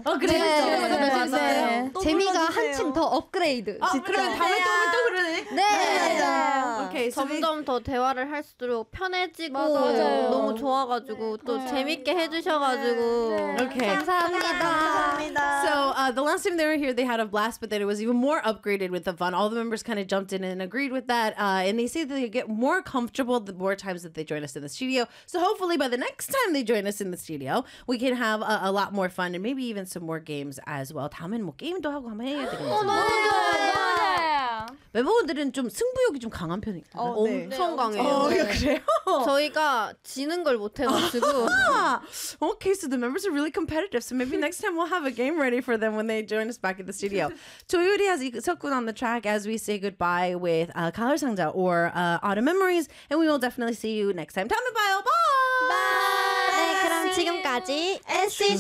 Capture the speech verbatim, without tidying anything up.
어, 그래요? 네, 네, 네, 네. 재미가 한층 더 업그레이드. 아, 그러면 다음에 또 오면 또 그러네. 네, 맞아요. 오케이, so we- 점점 더 대화를 할수록 편해지고 맞아요. 너무 좋아가지고 또 재밌게 해주셔가지고 Okay. 감사합니다. So uh, the last time they were here, they had a blast, but then it was even more upgraded with the fun. All the members kind of jumped in and agreed with that. Uh, and they say that they get more comfortable the more times that they join us in the studio. So hopefully by the next time they join us in the studio, we can have a, a lot more fun and maybe even some more games as well. 다음엔 뭐 게임도 하고 한번 해야 되겠네요. 멤버분들은 좀 승부욕이 좀 강한 편이거든요. 어, 네. 엄청 강해요. 어, 그래요? 저희가 지는 걸 못해가지고 Ah, okay, so the members are really competitive. So maybe next time we'll have a game ready for them when they join us back at the studio. 조유리 has Isokun on the track as we say goodbye with uh, 가을 상자 or uh, Autumn Memories. And we will definitely see you next time. 다음에 봐요. Bye! 네, 그럼 지금까지 에스씨